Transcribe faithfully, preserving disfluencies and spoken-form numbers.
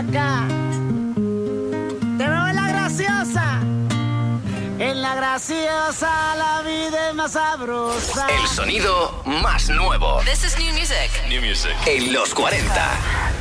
acá. Te veo en la graciosa. En la graciosa la vida es más sabrosa. El sonido más nuevo. This is new music. New music. En los cuarenta.